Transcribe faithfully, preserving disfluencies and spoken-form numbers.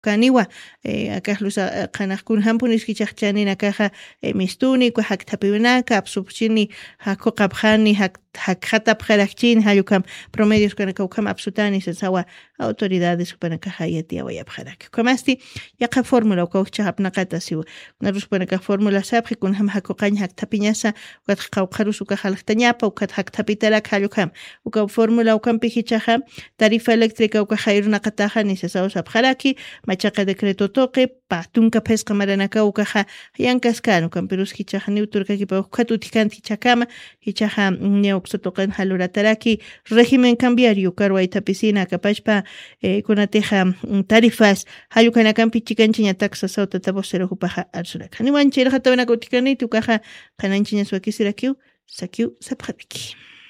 kaniwa eh, akajlusa qanaqkuna hampunis kichaqchanina kaja eh, mistuni kwa haktapinaka absupchini hako qabjani hak hakjata pjarajchini hayukam promedios kana kaukam absutani sawa autoridades pana kaja yatia waya pjaraki kamasti yaqa fórmula ukawcha hapnaqata siwa narus pana ka fórmula sabji kun ham hako qañ haktapiñasa ukat qawqarus uka jalaqtañapa ukat haktapitara hayukam uka fórmula ukam pihichaja tarifa eléctrica uka jairunaqataja ni sawa sabjaraki machaqa decreto toque patunka pesqa maranaka ukaja yankaskan ukan perus hichaja neuturka kipa ukatutikanti chakama hichaja neoxotoqan halurataraki régimen cambiario karwaita piscina kapashpa eh, kunateja tarifas hayukanakan pichikanchiña taxa sauta tabosero hupaja arsuraka niwanchira hatawana kutikani tukaja kananchiña suakisirakiu sakiu sapjariki